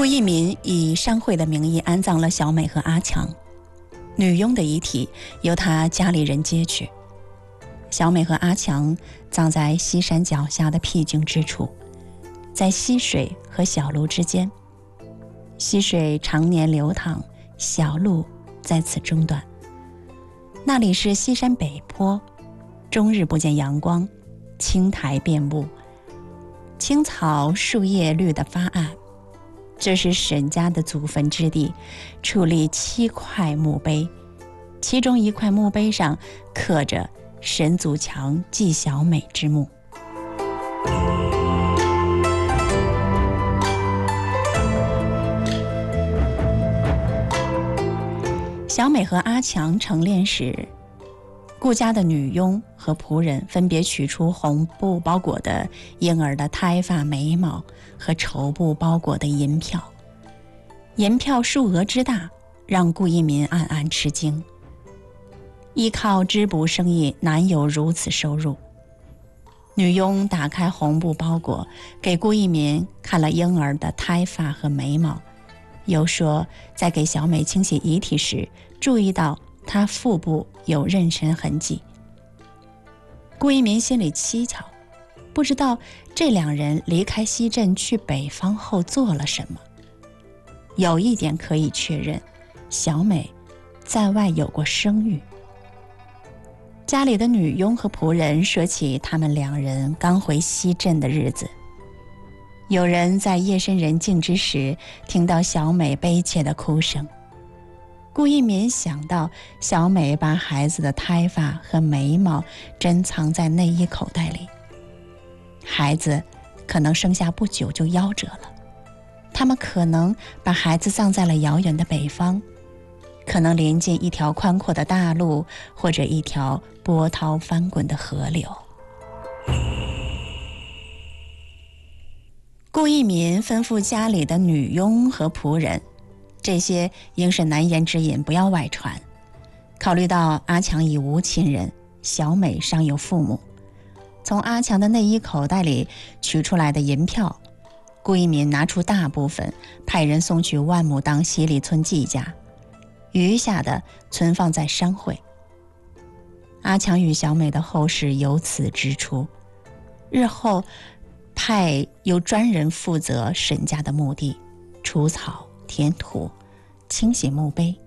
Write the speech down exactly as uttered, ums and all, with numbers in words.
顾一民以商会的名义安葬了小美和阿强，女佣的遗体由他家里人接去。小美和阿强葬在西山脚下的僻静之处，在溪水和小路之间。溪水常年流淌，小路在此中断。那里是西山北坡，终日不见阳光，青苔遍布，青草树叶绿得发暗。这是沈家的祖坟之地，矗立七块墓碑，其中一块墓碑上刻着沈祖强祭小美之墓。小美和阿强成殓时，顾家的女佣和仆人分别取出红布包裹的婴儿的胎发、眉毛和绸布包裹的银票。银票数额之大，让顾一民暗暗吃惊。依靠织布生意，难有如此收入。女佣打开红布包裹，给顾一民看了婴儿的胎发和眉毛，又说在给小美清洗遗体时，注意到她腹部有妊娠痕迹。顾一民心里蹊跷，不知道这两人离开西镇去北方后做了什么。有一点可以确认，小美在外有过生育。家里的女佣和仆人说起他们两人刚回西镇的日子。有人在夜深人静之时听到小美悲切的哭声。顾一民想到小美把孩子的胎发和眉毛珍藏在内衣口袋里，孩子可能生下不久就夭折了，他们可能把孩子葬在了遥远的北方，可能临近一条宽阔的大路，或者一条波涛翻滚的河流。顾一民吩咐家里的女佣和仆人，这些应是难言之隐，不要外传。考虑到阿强已无亲人，小美尚有父母，从阿强的内衣口袋里取出来的银票，顾一民拿出大部分，派人送去万亩当西里村季家，余下的存放在商会。阿强与小美的后事由此支出，日后派由专人负责沈家的墓地，除草、填土、清洗墓碑。